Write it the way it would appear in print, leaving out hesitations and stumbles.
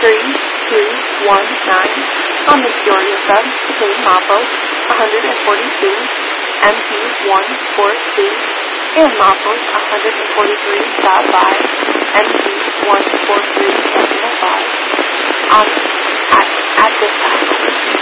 3219. On the Peoria sub, King Mapos 142, MP142, and Mapos 143.5, MP143.5. At this time.